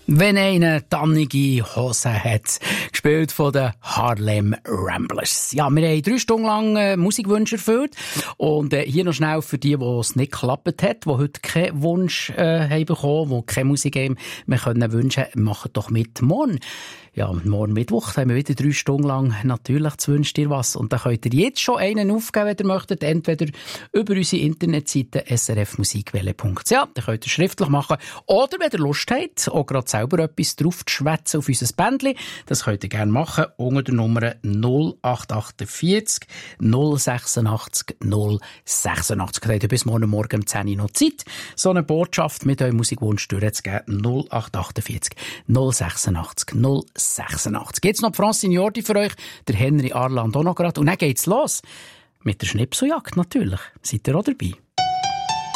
Wenn eine tannige Hose hat, gespielt von den Harlem Ramblers. Ja, wir haben 3 Stunden lang Musikwünsche erfüllt. Und hier noch schnell für die es nicht geklappt hat, die heute keinen Wunsch haben bekommen, die keine Musik haben, wir können wünschen, macht doch mit morgen. Ja, morgen Mittwoch haben wir wieder 3 Stunden lang natürlich zu Wünsch dir was. Und da könnt ihr jetzt schon einen aufgeben, wenn ihr möchtet. Entweder über unsere Internetseite srfmusikwelle.ch. Da könnt ihr schriftlich machen. Oder wenn ihr Lust habt, auch gerade selber etwas drauf zu schwätzen auf unser Bändchen. Das könnt ihr gerne machen. Unter der Nummer 0848 086 086. Da habt ihr bis morgen um 10 Uhr noch Zeit, so eine Botschaft mit eurem Musikwunsch durchzugeben. 0848 086 086. Geht's noch Francine Jordi für euch, der Henry Arland auch noch gerade. Und dann geht's los. Mit der Schnipseljagd natürlich. Seid ihr auch dabei?